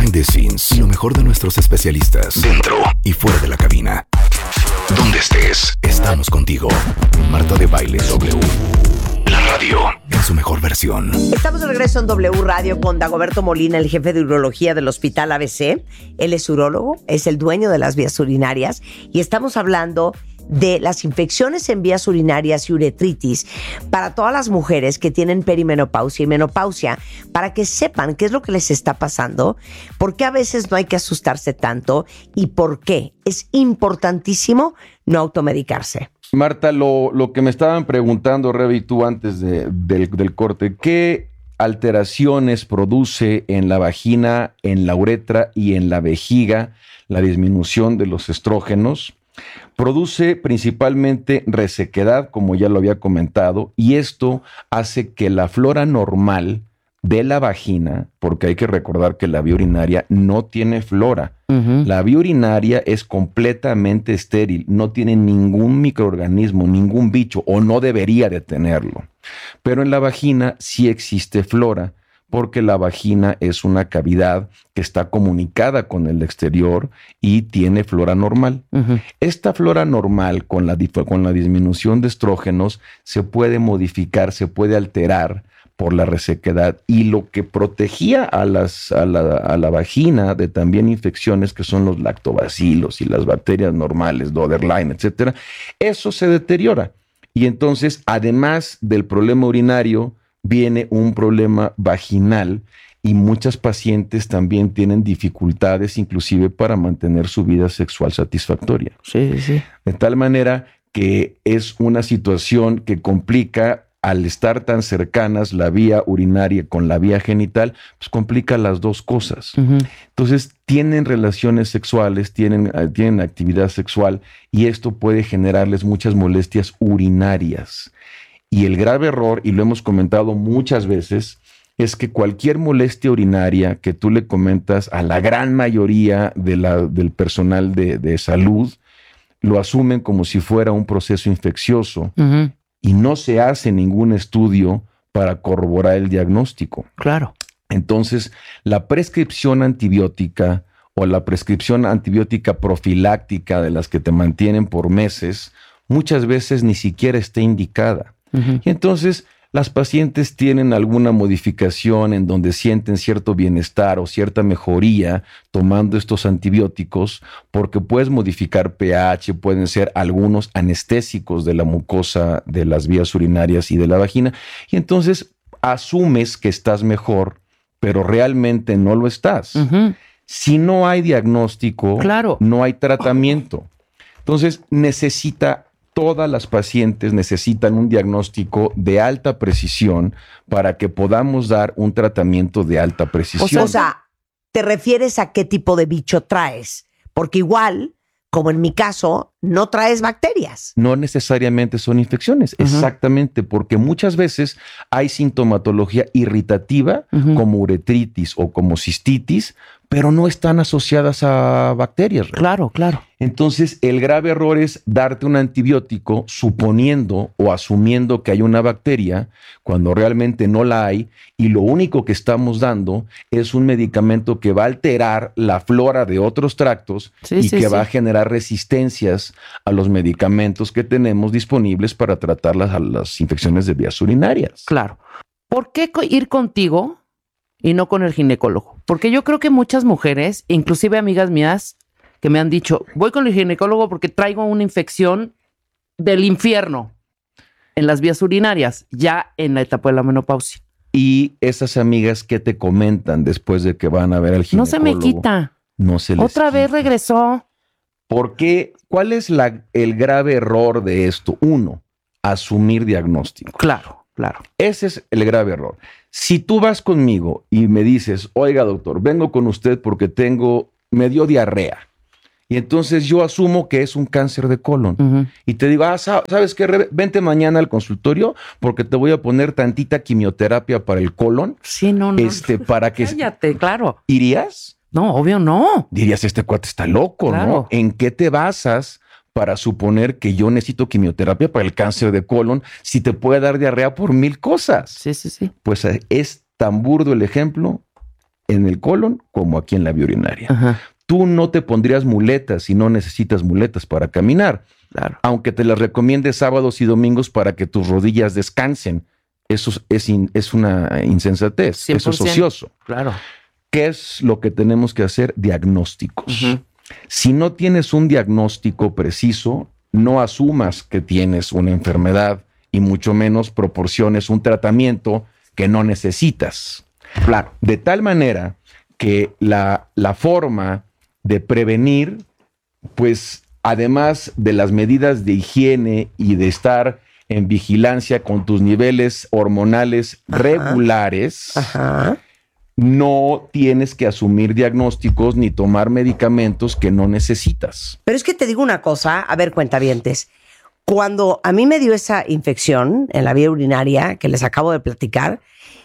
Behind the scenes. Lo mejor de nuestros especialistas. Dentro y fuera de la cabina. Donde estés, estamos contigo. Marta de Baile W. La radio en su mejor versión. Estamos de regreso en W Radio con Dagoberto Molina, el jefe de urología del Hospital ABC. Él es urólogo, es el dueño de las vías urinarias y estamos hablando de las infecciones en vías urinarias y uretritis para todas las mujeres que tienen perimenopausia y menopausia, para que sepan qué es lo que les está pasando, por qué a veces no hay que asustarse tanto y por qué es importantísimo no automedicarse. Marta, lo que me estaban preguntando, Rebe, y tú antes del corte, ¿qué alteraciones produce en la vagina, en la uretra y en la vejiga la disminución de los estrógenos? Produce principalmente resequedad, como ya lo había comentado, y esto hace que la flora normal de la vagina, porque hay que recordar que la vía urinaria no tiene flora. La vía urinaria es completamente estéril, no tiene ningún microorganismo, ningún bicho, o no debería de tenerlo. Pero en la vagina sí existe flora, porque la vagina es una cavidad que está comunicada con el exterior y tiene flora normal. Esta flora normal, con la disminución de estrógenos, se puede modificar, se puede alterar por la resequedad, y lo que protegía a la vagina de también infecciones, que son los lactobacilos y las bacterias normales, Doderlein, etcétera, eso se deteriora. Y entonces, además del problema urinario, viene un problema vaginal, y muchas pacientes también tienen dificultades inclusive para mantener su vida sexual satisfactoria. Sí, sí. De tal manera que es una situación que complica, al estar tan cercanas la vía urinaria con la vía genital, pues complica las dos cosas. Entonces tienen relaciones sexuales, tienen actividad sexual, y esto puede generarles muchas molestias urinarias. Y el grave error, y lo hemos comentado muchas veces, es que cualquier molestia urinaria que tú le comentas a la gran mayoría del personal de salud, lo asumen como si fuera un proceso infeccioso, y no se hace ningún estudio para corroborar el diagnóstico. Claro. Entonces, la prescripción antibiótica o la prescripción antibiótica profiláctica, de las que te mantienen por meses, muchas veces ni siquiera está indicada. Y entonces las pacientes tienen alguna modificación en donde sienten cierto bienestar o cierta mejoría tomando estos antibióticos, porque puedes modificar pH, pueden ser algunos anestésicos de la mucosa de las vías urinarias y de la vagina, y entonces asumes que estás mejor, pero realmente no lo estás. Si no hay diagnóstico, claro, no hay tratamiento. Entonces todas las pacientes necesitan un diagnóstico de alta precisión para que podamos dar un tratamiento de alta precisión. O sea, ¿te refieres a qué tipo de bicho traes? Porque igual, como en mi caso, no traes bacterias. No necesariamente son infecciones, exactamente, porque muchas veces hay sintomatología irritativa, como uretritis o como cistitis, pero no están asociadas a bacterias. Claro, claro. Entonces, el grave error es darte un antibiótico suponiendo o asumiendo que hay una bacteria cuando realmente no la hay, y lo único que estamos dando es un medicamento que va a alterar la flora de otros tractos que va a generar resistencias a los medicamentos que tenemos disponibles para tratar las infecciones de vías urinarias. Claro. ¿Por qué ir contigo y no con el ginecólogo? Porque yo creo que muchas mujeres, inclusive amigas mías, que me han dicho, voy con el ginecólogo porque traigo una infección del infierno en las vías urinarias, ya en la etapa de la menopausia. Y esas amigas que te comentan después de que van a ver al ginecólogo. No se me quita. No se les Otra vez regresó. ¿Por qué? ¿Cuál es el grave error de esto? Uno, asumir diagnóstico. Claro, claro. Ese es el grave error. Si tú vas conmigo y me dices, oiga doctor, vengo con usted porque me dio diarrea, y entonces yo asumo que es un cáncer de colon, y te digo, ¿sabes qué? Vente mañana al consultorio porque te voy a poner tantita quimioterapia para el colon. Sí, no. Para que... Cállate, claro. ¿Irías? No, obvio no. Dirías, este cuate está loco, claro, ¿no? ¿En qué te basas para suponer que yo necesito quimioterapia para el cáncer de colon si te puede dar diarrea por 1000 cosas? Sí. Pues es tan burdo el ejemplo en el colon como aquí en la vía urinaria. Ajá. Tú no te pondrías muletas si no necesitas muletas para caminar, Claro. aunque te las recomiende sábados y domingos para que tus rodillas descansen. Eso es una insensatez, eso es 100%. ocioso. Claro. ¿Qué es lo que tenemos que hacer? Diagnósticos. Ujú. Si no tienes un diagnóstico preciso, no asumas que tienes una enfermedad y mucho menos proporciones un tratamiento que no necesitas. Claro. De tal manera que la forma de prevenir, pues además de las medidas de higiene y de estar en vigilancia con tus niveles hormonales regulares, no tienes que asumir diagnósticos ni tomar medicamentos que no necesitas. Pero es que te digo una cosa, a ver, cuentavientes. Cuando a mí me dio esa infección en la vía urinaria que les acabo de platicar,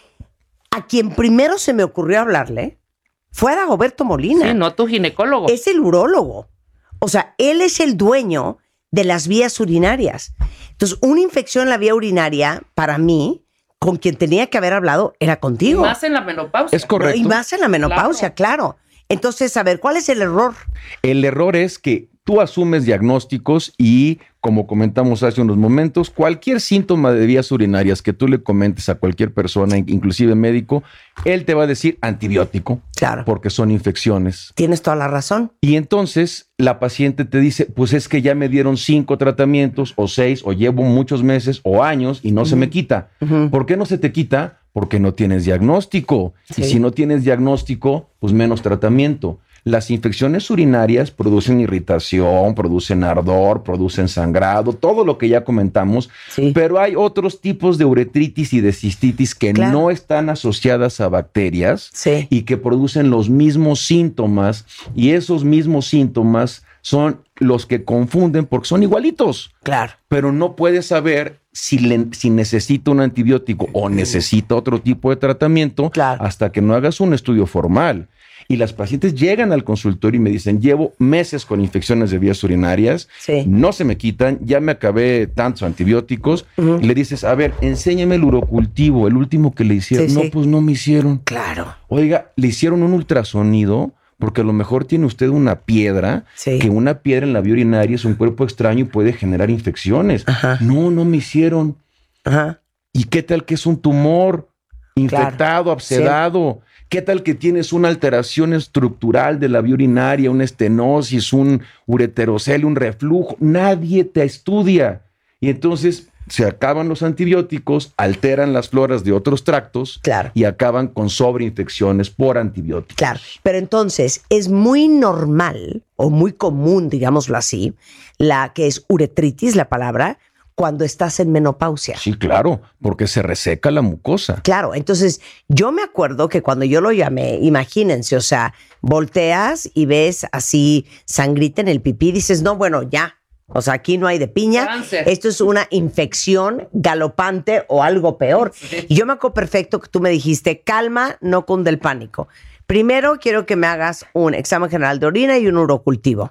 a quien primero se me ocurrió hablarle fue a Dagoberto Molina. Sí, no tu ginecólogo. Es el urólogo. O sea, él es el dueño de las vías urinarias. Entonces, una infección en la vía urinaria, para mí, con quien tenía que haber hablado era contigo. Más en la menopausia. Es correcto. Y más en la menopausia, claro. Entonces, a ver, ¿cuál es el error? El error es que tú asumes diagnósticos y, como comentamos hace unos momentos, cualquier síntoma de vías urinarias que tú le comentes a cualquier persona, inclusive médico, él te va a decir antibiótico, Claro. porque son infecciones. Tienes toda la razón. Y entonces la paciente te dice, pues es que ya me dieron 5 tratamientos o 6 o llevo muchos meses o años y no se me quita. ¿Por qué no se te quita? Porque no tienes diagnóstico. Sí. Y si no tienes diagnóstico, pues menos tratamiento. Las infecciones urinarias producen irritación, producen ardor, producen sangrado, todo lo que ya comentamos, Sí. pero hay otros tipos de uretritis y de cistitis que Claro. no están asociadas a bacterias Sí. y que producen los mismos síntomas, y esos mismos síntomas son los que confunden porque son igualitos, Claro. pero no puedes saber si necesita un antibiótico o necesita otro tipo de tratamiento Claro. hasta que no hagas un estudio formal. Y las pacientes llegan al consultorio y me dicen, llevo meses con infecciones de vías urinarias, Sí. no se me quitan, ya me acabé tantos antibióticos. Y le dices, a ver, enséñame el urocultivo, el último que le hicieron. Sí, No, sí. pues no me hicieron. Claro. Oiga, le hicieron un ultrasonido porque a lo mejor tiene usted una piedra, Sí. que una piedra en la vía urinaria es un cuerpo extraño y puede generar infecciones. Ajá. No, no me hicieron. Ajá. ¿Y qué tal que es un tumor infectado, abscedado? ¿Qué tal que tienes una alteración estructural de la vía urinaria, una estenosis, un ureterocele, un reflujo? Nadie te estudia. Y entonces se acaban los antibióticos, alteran las floras de otros tractos Claro. y acaban con sobreinfecciones por antibióticos. Claro, pero entonces es muy normal o muy común, digámoslo así, la que es uretritis, la palabra, cuando estás en menopausia. Sí, claro, porque se reseca la mucosa. Claro, entonces yo me acuerdo que cuando yo lo llamé, imagínense, o sea, volteas y ves así sangrita en el pipí, dices, no, bueno, ya. O sea, aquí no hay de piña. Cáncer. Esto es una infección galopante o algo peor. Sí. Y yo me acuerdo perfecto que tú me dijiste, calma, no cunde el pánico. Primero quiero que me hagas un examen general de orina y un urocultivo.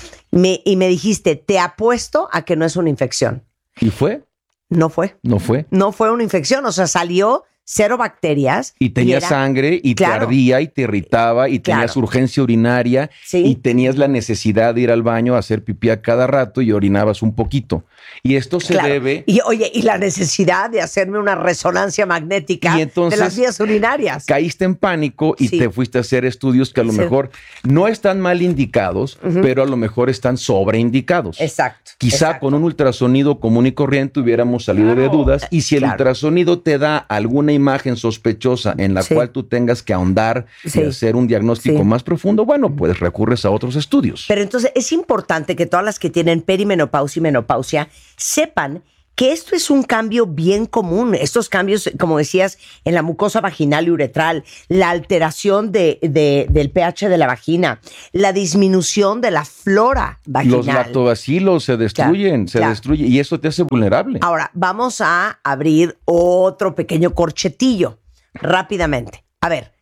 Y me dijiste, te apuesto a que no es una infección. ¿Y fue? No fue. ¿No fue? No fue una infección. O sea, salió 0 bacterias. Y tenía era- sangre y te Claro. ardía y te irritaba y Claro. tenías urgencia urinaria Sí. y tenías la necesidad de ir al baño a hacer pipí a cada rato y orinabas un poquito. Y esto se Claro. debe... Y oye, y la necesidad de hacerme una resonancia magnética Y entonces de las vías urinarias. Caíste en pánico y Sí. te fuiste a hacer estudios que a lo Sí. mejor no están mal indicados, pero a lo mejor están sobreindicados. Exacto. Quizá exacto. con un ultrasonido común y corriente hubiéramos salido de dudas, y si el Claro. ultrasonido te da alguna imagen sospechosa en la Sí. cual tú tengas que ahondar Sí. y hacer un diagnóstico Sí. más profundo, bueno, pues recurres a otros estudios. Pero entonces es importante que todas las que tienen perimenopausia y menopausia sepan que esto es un cambio bien común. Estos cambios, como decías, en la mucosa vaginal y uretral, la alteración del pH de la vagina, la disminución de la flora vaginal. Los lactobacilos se destruyen, Claro. destruye, y eso te hace vulnerable. Ahora, vamos a abrir otro pequeño corchetillo rápidamente. A ver,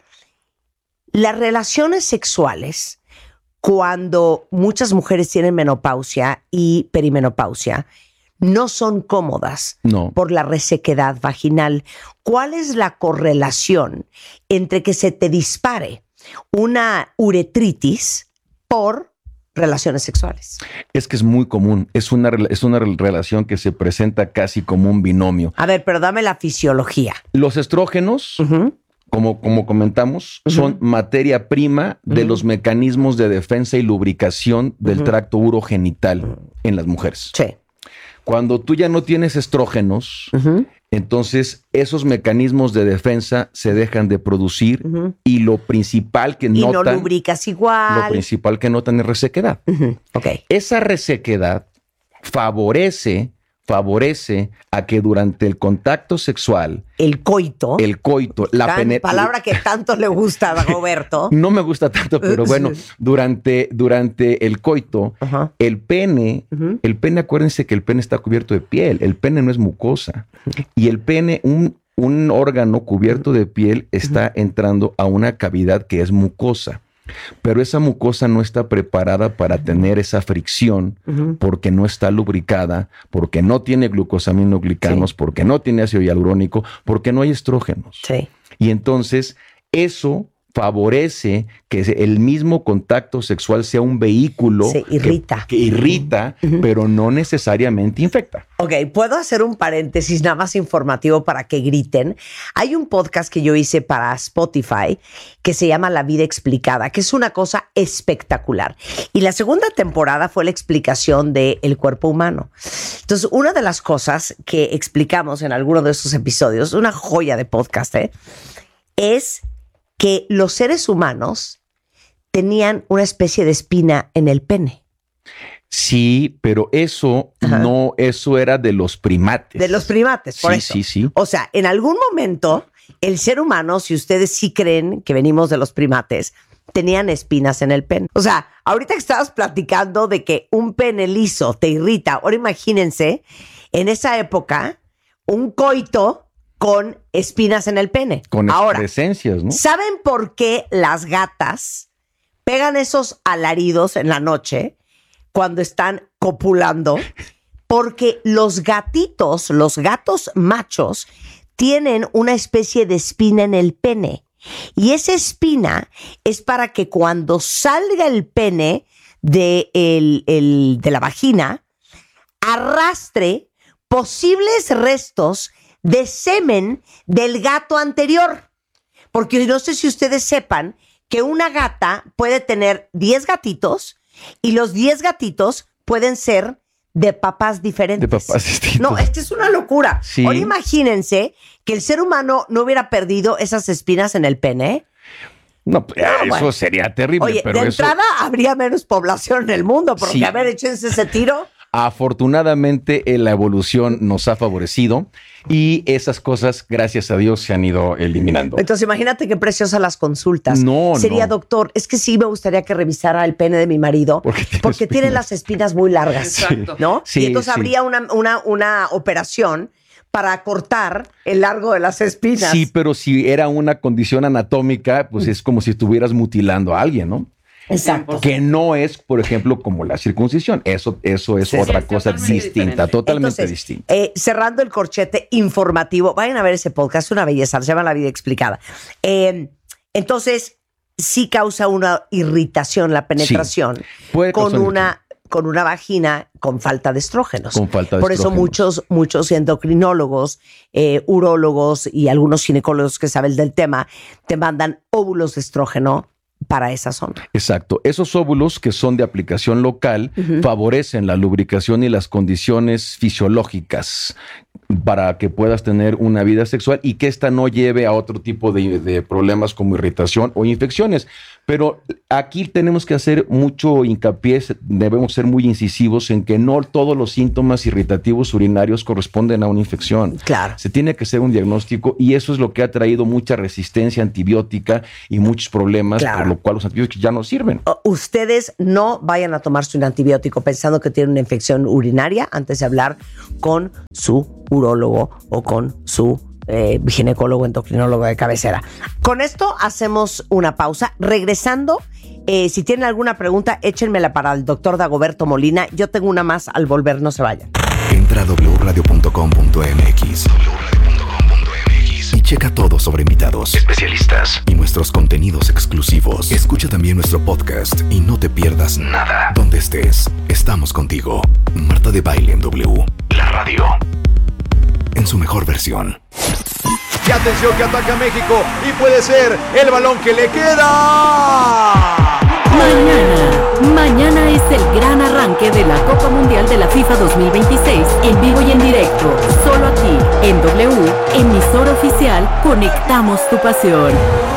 las relaciones sexuales, cuando muchas mujeres tienen menopausia y perimenopausia, no son cómodas No. por la resequedad vaginal. ¿Cuál es la correlación entre que se te dispare una uretritis por relaciones sexuales? Es que es muy común. Es una relación que se presenta casi como un binomio. A ver, pero dame la fisiología. Los estrógenos, como comentamos, son materia prima de los mecanismos de defensa y lubricación del tracto urogenital en las mujeres. Sí. Cuando tú ya no tienes estrógenos, entonces esos mecanismos de defensa se dejan de producir y lo principal que Y notan... no lubricas igual. Lo principal que notan es resequedad. Ok. Esa resequedad favorece a que durante el contacto sexual, El coito. la Palabra que tanto le gusta a Roberto. no me gusta tanto, pero bueno, durante el coito, Ajá. el pene, acuérdense que el pene está cubierto de piel, el pene no es mucosa. Y el pene, un órgano cubierto de piel está entrando a una cavidad que es mucosa. Pero esa mucosa no está preparada para tener esa fricción porque no está lubricada, porque no tiene glucosaminoglicanos, porque no tiene ácido hialurónico, porque no hay estrógenos. Sí. Y entonces eso favorece que el mismo contacto sexual sea un vehículo Se irrita. que irrita, pero no necesariamente infecta. Ok, puedo hacer un paréntesis nada más informativo para que griten. Hay un podcast que yo hice para Spotify que se llama La Vida Explicada, que es una cosa espectacular. Y la segunda temporada fue la explicación del cuerpo humano. Entonces, una de las cosas que explicamos en alguno de esos episodios, una joya de podcast, es que los seres humanos tenían una especie de espina en el pene. Sí, pero eso era de los primates. De los primates, por eso. Sí. O sea, en algún momento, el ser humano, si ustedes sí creen que venimos de los primates, tenían espinas en el pene. O sea, ahorita que estabas platicando de que un pene liso te irrita, ahora imagínense, en esa época, un coito con espinas en el pene. Con ahora, excrescencias, ¿no? ¿saben por qué las gatas pegan esos alaridos en la noche cuando están copulando? Porque los gatos machos, tienen una especie de espina en el pene. Y esa espina es para que cuando salga el pene de la vagina, arrastre posibles restos de semen del gato anterior. Porque no sé si ustedes sepan que una gata puede tener 10 gatitos y los 10 gatitos pueden ser de papás diferentes. De papás distintos. No, es que es una locura. Sí. Ahora imagínense que el ser humano no hubiera perdido esas espinas en el pene. No, eso bueno. sería terrible. Oye, pero de entrada habría menos población en el mundo, porque Sí. a ver, échense ese tiro. Afortunadamente, la evolución nos ha favorecido y esas cosas, gracias a Dios, se han ido eliminando. Entonces, imagínate qué preciosas las consultas. No, Sería, no. doctor, es que sí me gustaría que revisara el pene de mi marido porque tiene las espinas muy largas, Exacto. ¿no? Sí, y entonces sí. habría una operación para cortar el largo de las espinas. Sí, pero si era una condición anatómica, pues es como si estuvieras mutilando a alguien, ¿no? Exacto. Que no es, por ejemplo, como la circuncisión. Eso es otra es cosa totalmente distinta, diferente. totalmente Entonces, distinta. cerrando el corchete informativo, vayan a ver ese podcast, es una belleza, se llama La Vida Explicada. Entonces, sí causa una irritación la penetración Puede con causar con una vagina con falta de estrógenos. Con falta de Por eso muchos endocrinólogos, urólogos y algunos ginecólogos que saben del tema te mandan óvulos de estrógeno para esa zona. Exacto. Esos óvulos que son de aplicación local favorecen la lubricación y las condiciones fisiológicas para que puedas tener una vida sexual y que esta no lleve a otro tipo de problemas como irritación o infecciones. Pero aquí tenemos que hacer mucho hincapié, debemos ser muy incisivos en que no todos los síntomas irritativos urinarios corresponden a una infección. Claro. Se tiene que hacer un diagnóstico y eso es lo que ha traído mucha resistencia antibiótica y muchos problemas, Claro. por lo cual los antibióticos ya no sirven. Ustedes no vayan a tomarse un antibiótico pensando que tienen una infección urinaria antes de hablar con su urólogo o con su ginecólogo, endocrinólogo de cabecera. Con esto hacemos una pausa. Regresando, si tienen alguna pregunta, échenmela para el doctor Dagoberto Molina. Yo tengo una más al volver, no se vayan. En Entra a wradio.com.mx y checa todo sobre invitados, especialistas y nuestros contenidos exclusivos. Escucha también nuestro podcast y no te pierdas nada. Donde estés, estamos contigo. Marta de Baile en W, la radio, en su mejor versión. Y atención que ataca México y puede ser el balón que le queda. Mañana es el gran arranque de la Copa Mundial de la FIFA 2026 en vivo y en directo, solo aquí en W, emisora oficial, conectamos tu pasión.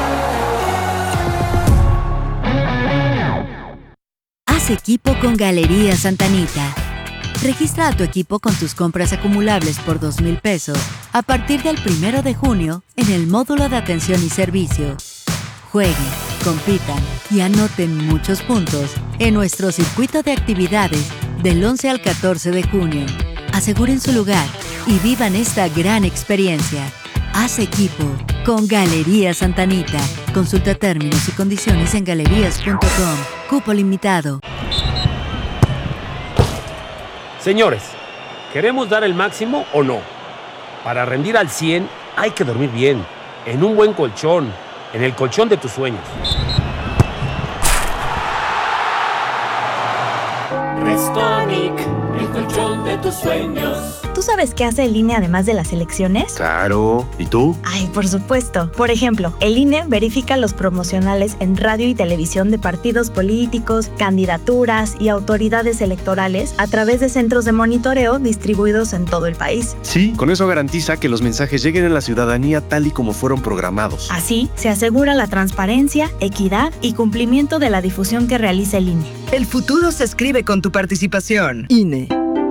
Haz equipo con Galerías Santa Anita. Registra a tu equipo con tus compras acumulables por 2,000 pesos a partir del 1 de junio en el módulo de atención y servicio. Jueguen, compitan y anoten muchos puntos en nuestro circuito de actividades del 11 al 14 de junio. Aseguren su lugar y vivan esta gran experiencia. Haz equipo con Galerías Santa Anita. Consulta términos y condiciones en galerías.com. Cupo limitado. Señores, ¿queremos dar el máximo o no? Para rendir al 100 hay que dormir bien, en un buen colchón, en el colchón de tus sueños. Restonic, el colchón de tus sueños. ¿Tú sabes qué hace el INE además de las elecciones? Claro. ¿Y tú? Ay, por supuesto. Por ejemplo, el INE verifica los promocionales en radio y televisión de partidos políticos, candidaturas y autoridades electorales a través de centros de monitoreo distribuidos en todo el país. Sí, con eso garantiza que los mensajes lleguen a la ciudadanía tal y como fueron programados. Así, se asegura la transparencia, equidad y cumplimiento de la difusión que realiza el INE. El futuro se escribe con tu participación. INE.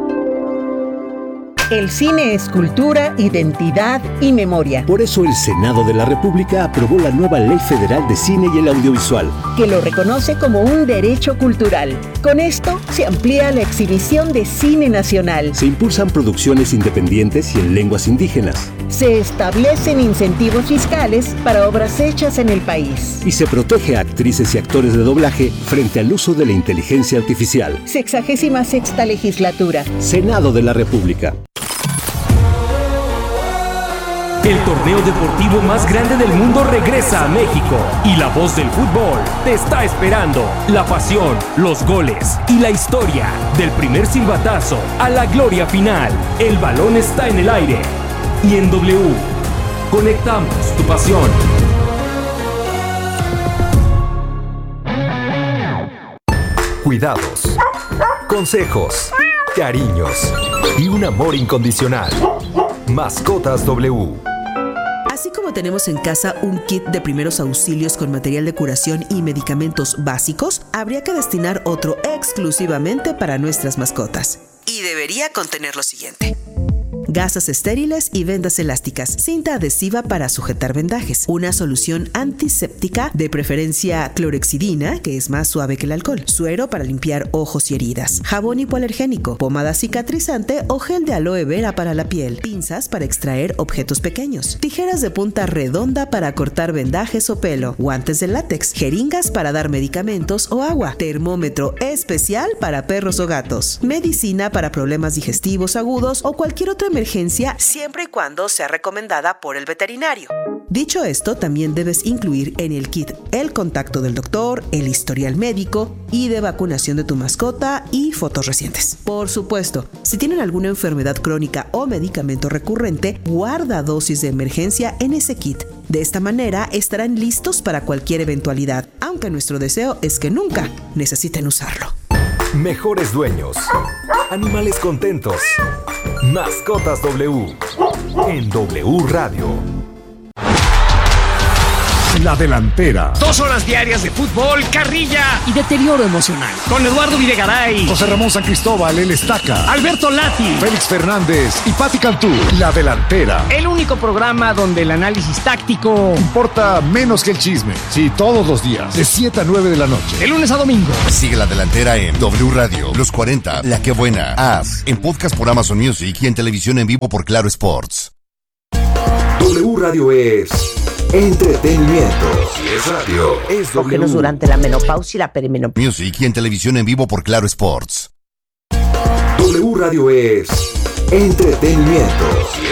El cine es cultura, identidad y memoria. Por eso el Senado de la República aprobó la nueva Ley Federal de Cine y el Audiovisual, que lo reconoce como un derecho cultural. Con esto se amplía la exhibición de cine nacional. Se impulsan producciones independientes y en lenguas indígenas. Se establecen incentivos fiscales para obras hechas en el país. Y se protege a actrices y actores de doblaje frente al uso de la inteligencia artificial. 66ª legislatura. Senado de la República. El torneo deportivo más grande del mundo regresa a México y la voz del fútbol te está esperando. La pasión, los goles y la historia del primer silbatazo a la gloria final. El balón está en el aire y en W conectamos tu pasión. Cuidados, consejos, cariños y un amor incondicional. Mascotas W. Así como tenemos en casa un kit de primeros auxilios con material de curación y medicamentos básicos, habría que destinar otro exclusivamente para nuestras mascotas. Y debería contener lo siguiente: gasas estériles y vendas elásticas, cinta adhesiva para sujetar vendajes, una solución antiséptica, de preferencia clorexidina, que es más suave que el alcohol, suero para limpiar ojos y heridas, jabón hipoalergénico, pomada cicatrizante o gel de aloe vera para la piel, pinzas para extraer objetos pequeños, tijeras de punta redonda para cortar vendajes o pelo, guantes de látex, jeringas para dar medicamentos o agua, termómetro especial para perros o gatos, medicina para problemas digestivos agudos o cualquier otra emergencia, siempre y cuando sea recomendada por el veterinario. Dicho esto, también debes incluir en el kit el contacto del doctor, el historial médico y de vacunación de tu mascota y fotos recientes. Por supuesto, si tienen alguna enfermedad crónica o medicamento recurrente, guarda dosis de emergencia en ese kit. De esta manera estarán listos para cualquier eventualidad, aunque nuestro deseo es que nunca necesiten usarlo. Mejores dueños, animales contentos. Mascotas W en W Radio. La Delantera. 2 horas diarias de fútbol, carrilla y deterioro emocional. Con Eduardo Videgaray, José Ramón San Cristóbal, el Estaca, Alberto Lati, Félix Fernández y Pati Cantú. La Delantera. El único programa donde el análisis táctico importa menos que el chisme. Sí, todos los días, de 7 a 9 de la noche. De lunes a domingo. Sigue La Delantera en W Radio, Los 40, La Que Buena, As, en podcast por Amazon Music y en televisión en vivo por Claro Sports. W Radio es entretenimiento. Si es radio, es W. Cógenos durante la menopausia y la perimenopausia. Music y en televisión en vivo por Claro Sports. W Radio es entretenimiento